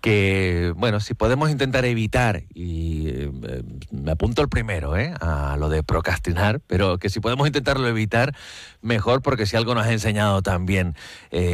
que, bueno, si podemos intentar evitar, y me apunto el primero, a lo de procrastinar, pero que si podemos intentarlo evitar, mejor, porque si algo nos ha enseñado también